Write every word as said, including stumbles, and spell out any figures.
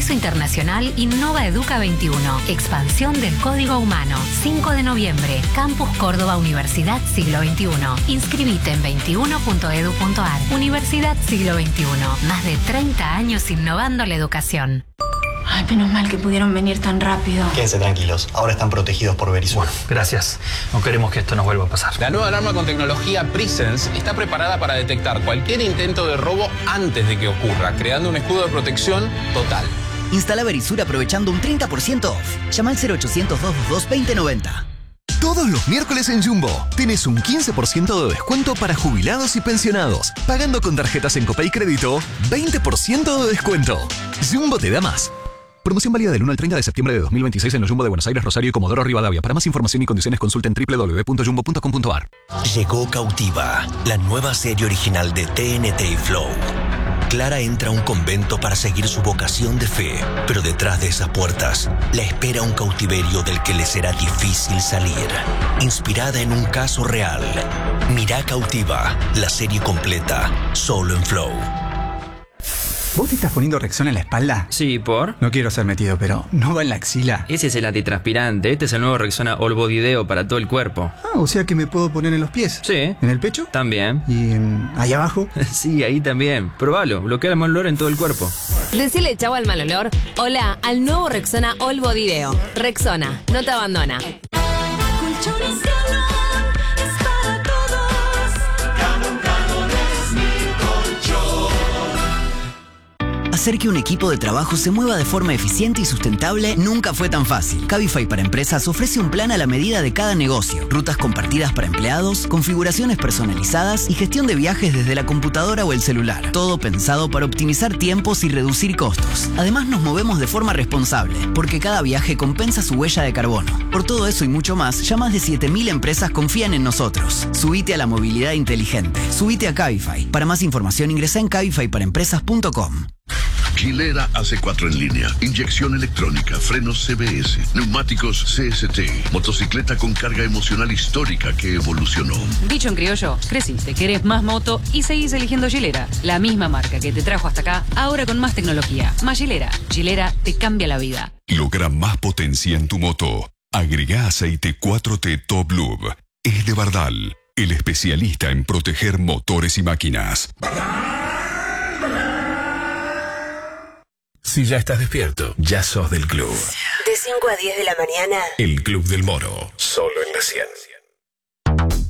Congreso Internacional Innova Educa veintiuno. Expansión del Código Humano. cinco de noviembre. Campus Córdoba Universidad Siglo veintiuno. Inscribite en veintiuno punto edu punto ar. Universidad Siglo veintiuno. Más de treinta años innovando la educación. Ay, menos mal que pudieron venir tan rápido. Quédense tranquilos, ahora están protegidos por Verisur. Bueno, gracias. No queremos que esto nos vuelva a pasar. La nueva alarma con tecnología Presence está preparada para detectar cualquier intento de robo antes de que ocurra, creando un escudo de protección total. Instala Verisur aprovechando un treinta por ciento off. Llama al cero ochocientos, doscientos veintidós, veinte noventa. Todos los miércoles en Jumbo tenés un quince por ciento de descuento para jubilados y pensionados. Pagando con tarjetas en Copay Crédito, veinte por ciento de descuento. Jumbo te da más. Promoción válida del uno al treinta de septiembre de dos mil veintiséis en los Jumbo de Buenos Aires, Rosario y Comodoro Rivadavia. Para más información y condiciones consulten doble u doble u doble u punto jumbo punto com punto ar. Llegó Cautiva, la nueva serie original de T N T y Flow. Clara entra a un convento para seguir su vocación de fe, pero detrás de esas puertas la espera un cautiverio del que le será difícil salir. Inspirada en un caso real, mirá Cautiva, la serie completa, solo en Flow. ¿Vos te estás poniendo Rexona en la espalda? Sí, ¿por? No quiero ser metido, pero ¿no va en la axila? Ese es el antitranspirante. Este es el nuevo Rexona All Body Deo para todo el cuerpo. Ah, o sea que me puedo poner en los pies. Sí. ¿En el pecho? También. ¿Y en... ahí abajo? Sí, ahí también. Probalo. Bloquea el mal olor en todo el cuerpo. Decirle chau al mal olor. Hola al nuevo Rexona All Body Deo. Rexona, no te abandona. Colchones Galán es para todos. Galán, Galán es mi colchón. Hacer que un equipo de trabajo se mueva de forma eficiente y sustentable nunca fue tan fácil. Cabify para Empresas ofrece un plan a la medida de cada negocio. Rutas compartidas para empleados, configuraciones personalizadas y gestión de viajes desde la computadora o el celular. Todo pensado para optimizar tiempos y reducir costos. Además nos movemos de forma responsable, porque cada viaje compensa su huella de carbono. Por todo eso y mucho más, ya más de siete mil empresas confían en nosotros. Subite a la movilidad inteligente. Subite a Cabify. Para más información ingresa en cabify para empresas punto com. Gilera A C cuatro en línea, inyección electrónica, frenos C B S, neumáticos C S T, motocicleta con carga emocional histórica que evolucionó. Dicho en criollo, creciste, querés más moto y seguís eligiendo Gilera, la misma marca que te trajo hasta acá, ahora con más tecnología. Más Gilera. Gilera te cambia la vida. Logra más potencia en tu moto. Agrega aceite cuatro T Top Lube. Es de Bardal, el especialista en proteger motores y máquinas. Si ya estás despierto, ya sos del club. De cinco a diez de la mañana. El Club del Moro, solo en la cien.